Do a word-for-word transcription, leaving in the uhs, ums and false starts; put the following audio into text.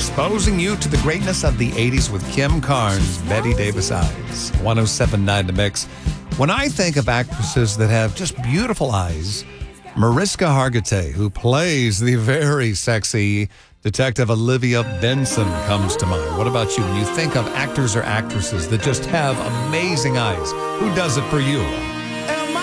exposing you to the greatness of the eighties with Kim Carnes, Betty Davis Eyes. one oh seven point nine The Mix. When I think of actresses that have just beautiful eyes, Mariska Hargitay, who plays the very sexy Detective Olivia Benson, comes to mind. What about you? When you think of actors or actresses that just have amazing eyes, who does it for you?